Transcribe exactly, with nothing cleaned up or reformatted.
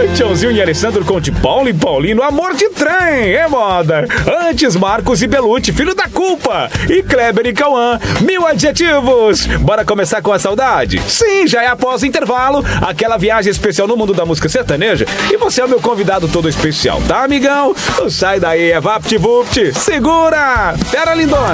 Tchãozinho e Alessandro Conte, Paulo e Paulino, Amor de Trem, é moda. Antes, Marcos e Belucci, Filho da Culpa. E Kleber e Cauã, Mil Adjetivos. Bora começar com a saudade? Sim, já é após o intervalo, aquela viagem especial no mundo da música sertaneja. E você é o meu convidado todo especial, tá, amigão? Sai daí, é VaptVupt. Segura! Pera, lindona.